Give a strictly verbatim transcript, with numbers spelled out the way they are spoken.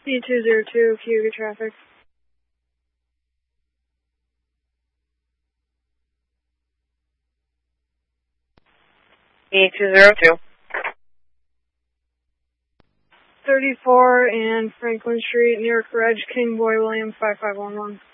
E two zero two, Cayuga traffic. E two zero two. thirty-four and Franklin Street, near Courage, King Boy William five five one one.